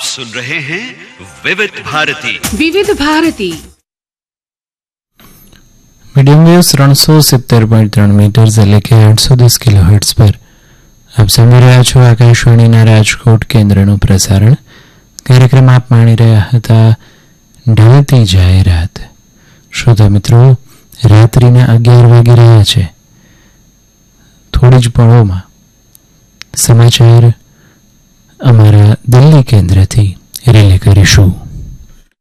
सुन रहे हैं विविध भारती। मीडियम वेव 370.3 मीटर्स એટલે કે 810 કિલોહર્ટ્ઝ પર આપ સાંભળી રહ્યા છો આકાશવાણીના રાજકોટ કેન્દ્રનું પ્રસારણ. કાર્યક્રમ આપ માણી રહ્યા હતા ઢળતી જાય રાત. શ્રોતા મિત્રો, રાત્રિના 11 વાગી રહ્યા છે. થોડી જ પળોમાં સમાચાર અમારા દિલ્હી કેન્દ્રથી રિલે કરીશું.